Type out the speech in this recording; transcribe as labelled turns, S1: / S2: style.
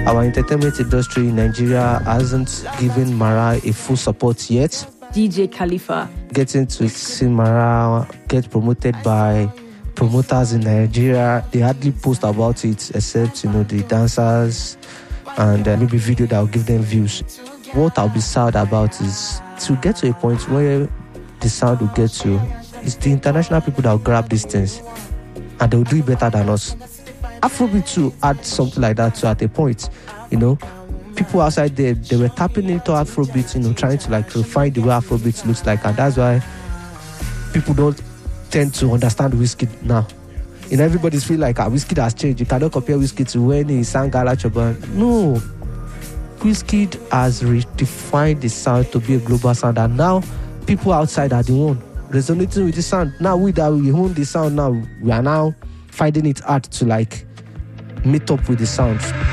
S1: Our entertainment industry in Nigeria hasn't given Mara a full support yet.
S2: DJ Khalifa.
S1: Getting to see Mara get promoted by promoters in Nigeria, they hardly post about it except, the dancers and maybe video that will give them views. What I'll be sad about is to get to a point where the sound will get to, it's the international people that will grab these things and they'll do it better than us. Afrobeat too had something like that too at a point, People outside there, they were tapping into Afrobeat, trying to refine the way Afrobeat looks like, and that's why people don't tend to understand Wizkid now. Everybody's feel like Wizkid has changed. You cannot compare Wizkid to when he sang Gala Choban. No. Wizkid has redefined the sound to be a global sound, and now people outside are the one resonating with the sound. Now we own the sound now, we are now finding it hard to meet up with the sound.